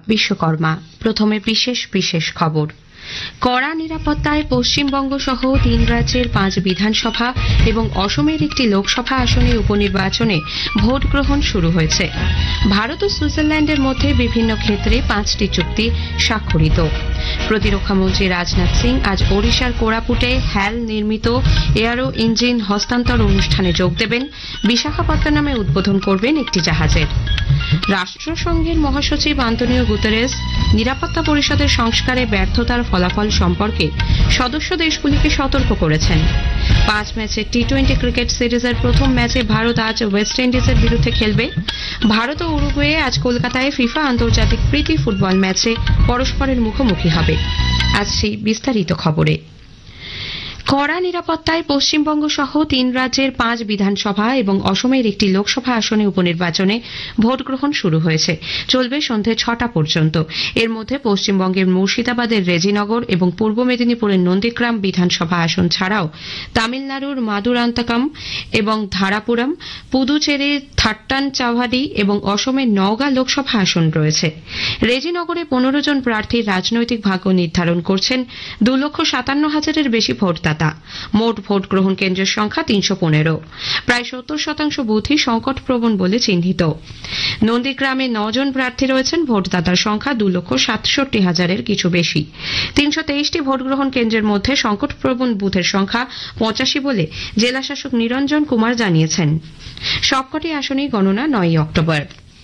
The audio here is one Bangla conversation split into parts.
বিশ্বকর্মা। প্রথমে বিশেষ বিশেষ খবর। কড়া নিরাপত্তায় পশ্চিমবঙ্গ সহ 3 রাজ্যের 5 বিধানসভা এবং অসমের একটি লোকসভা আসনে উপনির্বাচনে ভোট গ্রহণ শুরু হয়েছে। ভারত ও সুইজারল্যান্ডের মধ্যে বিভিন্ন ক্ষেত্রে 5টি চুক্তি স্বাক্ষরিত। প্রতিরক্ষামন্ত্রী রাজনাথ সিং আজ ওড়িশার কোরাপুটে হ্যাল নির্মিত এয়ারো ইঞ্জিন হস্তান্তর অনুষ্ঠানে যোগ দেবেন। বিশাখাপত্তনমে উদ্বোধন করবেন একটি জাহাজের। রাষ্ট্রসংঘের মহাসচিব আন্তোনিও গুতেরেস নিরাপত্তা পরিষদের সংস্কারে ব্যর্থতার ফলাফল সম্পর্কে সদস্য দেশগুলিকে সতর্ক করেছেন। 5 ম্যাচের টি-20 ক্রিকেট সিরিজের প্রথম ম্যাচে ভারত আজ ওয়েস্ট ইন্ডিজের বিরুদ্ধে খেলবে। ভারত ও উরুগুয়ে আজ কলকাতায় ফিফা আন্তর্জাতিক প্রীতি ফুটবল ম্যাচে পরস্পরের মুখোমুখি হবে। আজ সেই বিস্তারিত খবরে। কড়া নিরাপত্তায় পশ্চিমবঙ্গ সহ 3 রাজ্যের 5 বিধানসভা এবং অসমের একটি লোকসভা আসনে উপনির্বাচনে ভোট গ্রহণ শুরু হয়েছে। চলবে সন্ধে 6টা পর্যন্ত। এর মধ্যে পশ্চিমবঙ্গের মুর্শিদাবাদের রেজিনগর এবং পূর্ব মেদিনীপুরের নন্দীগ্রাম বিধানসভা আসন ছাড়াও তামিলনাড়ুর মাদুরান্তকম এবং ধারাপুরম, পুদুচেরির থাট্টানচাভাডি এবং অসমের নওগাঁ লোকসভা আসন রয়েছে। রেজিনগরে 15 জন প্রার্থীর রাজনৈতিক ভাগ্য নির্ধারণ করছেন 2,57,000-এর বেশি ভোটদাতা। মোট ভোট গ্রহণ কেন্দ্রের সংখ্যা 315। প্রায় 70% বুথই সংকটপ্রবণ বলে চিহ্নিত। নন্দীগ্রামে 9 জন প্রার্থী রয়েছেন। ভোটদাতার সংখ্যা 2,67,000-এর কিছু বেশি। 323টি ভোট গ্রহণ কেন্দ্রের মধ্যে সংকটপ্রবণ বুথের সংখ্যা 85 বলে জেলাশাসক নিরঞ্জন কুমার জানিয়েছেন। সবকটি আসনেই গণনা 9 অক্টোবর।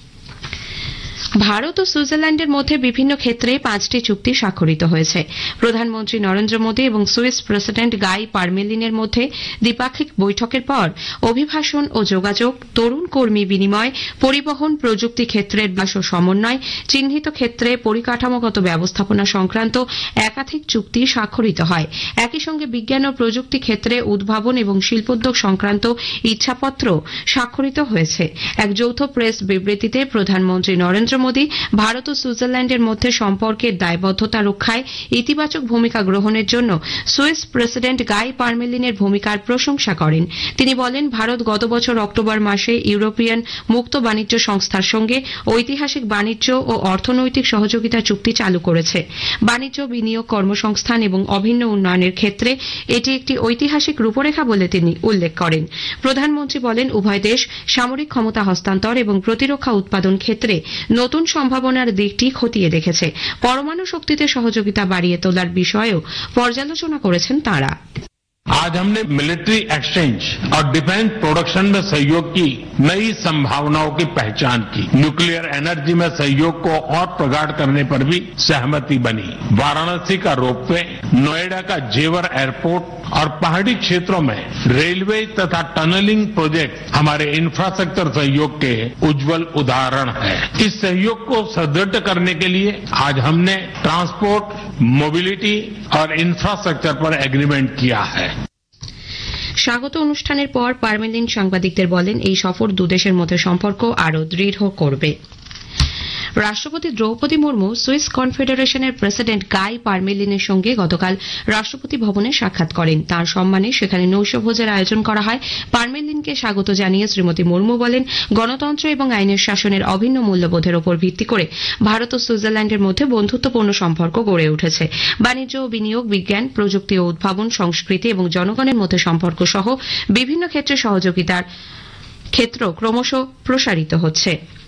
ভারত ও সুইজারল্যান্ডের মধ্যে বিভিন্ন ক্ষেত্রে 5টি চুক্তি স্বাক্ষরিত হয়েছে। প্রধানমন্ত্রী নরেন্দ্র মোদী এবং সুইস প্রেসিডেন্ট গাই পারমেলিনের মধ্যে দ্বিপাক্ষিক বৈঠকের পর অভিবাসন ও যোগাযোগ, তরুণ কর্মী বিনিময়, পরিবহন, প্রযুক্তি ক্ষেত্রের বিকাশ ও সমন্বয়, চিহ্নিত ক্ষেত্রে পরিকাঠামোগত ব্যবস্থাপনা সংক্রান্ত একাধিক চুক্তি স্বাক্ষরিত হয়। একই সঙ্গে বিজ্ঞান ও প্রযুক্তি ক্ষেত্রে উদ্ভাবন এবং শিল্পোদ্যোগ সংক্রান্ত ইচ্ছাপত্র স্বাক্ষরিত হয়েছে। এক যৌথ প্রেস বিবৃতিতে প্রধানমন্ত্রী নরেন্দ্র মোদী ভারত ও সুইজারল্যান্ডের মধ্যে সম্পর্কের দায়বদ্ধতা রক্ষায় ইতিবাচক ভূমিকা গ্রহণের জন্য সুইস প্রেসিডেন্ট গাই পারমেলিনের ভূমিকার প্রশংসা করেন। তিনি বলেন, ভারত গত বছর অক্টোবর মাসে ইউরোপিয়ান মুক্ত বাণিজ্য সংস্থার সঙ্গে ঐতিহাসিক বাণিজ্য ও অর্থনৈতিক সহযোগিতা চুক্তি চালু করেছে। বাণিজ্য, বিনিয়োগ, কর্মসংস্থান এবং অভিন্ন উন্নয়নের ক্ষেত্রে এটি একটি ঐতিহাসিক রূপরেখা বলে তিনি উল্লেখ করেন। প্রধানমন্ত্রী বলেন, উভয় দেশ সামরিক ক্ষমতা হস্তান্তর এবং প্রতিরক্ষা উৎপাদন ক্ষেত্রে নতুন সম্ভাবনার দিকটি খতিয়ে দেখেছে। পরমাণু শক্তিতে সহযোগিতা বাড়িয়ে তোলার বিষয়েও পর্যালোচনা করেছেন তাঁরা। आज हमने मिलिट्री एक्सचेंज और डिफेंस प्रोडक्शन में सहयोग की नई संभावनाओं की पहचान की। न्यूक्लियर एनर्जी में सहयोग को और प्रगाढ़ करने पर भी सहमति बनी। वाराणसी का रोपवे, नोएडा का जेवर एयरपोर्ट और पहाड़ी क्षेत्रों में रेलवे तथा टनलिंग प्रोजेक्ट हमारे इंफ्रास्ट्रक्चर सहयोग के उज्जवल उदाहरण हैं। इस सहयोग को सुदृढ़ करने के लिए आज हमने ट्रांसपोर्ट, मोबिलिटी और इंफ्रास्ट्रक्चर पर एग्रीमेंट किया है। স্বাগত অনুষ্ঠানের পর পারমেলিন সাংবাদিকদের বলেন, এই সফর দুদেশের মধ্যে সম্পর্ক আরও দৃঢ় করবে। রাষ্ট্রপতি দ্রৌপদী মুর্মু সুইস কনফেডারেশনের প্রেসিডেন্ট গাই পারমেলিনের সঙ্গে গতকাল রাষ্ট্রপতি ভবনে সাক্ষাৎ করেন। তাঁর সম্মানে সেখানে নৈশভোজের আয়োজন করা হয়। পারমেলিনকে স্বাগত জানিয়ে শ্রীমতী মুর্মু বলেন, গণতন্ত্র এবং আইনের শাসনের অভিন্ন মূল্যবোধের ওপর ভিত্তি করে ভারত ও সুইজারল্যান্ডের মধ্যে বন্ধুত্বপূর্ণ সম্পর্ক গড়ে উঠেছে। বাণিজ্য ও বিনিয়োগ, বিজ্ঞান, প্রযুক্তি ও উদ্ভাবন, সংস্কৃতি এবং জনগণের মধ্যে সম্পর্ক সহ বিভিন্ন ক্ষেত্রে সহযোগিতার ক্ষেত্র ক্রমশ প্রসারিত হচ্ছে।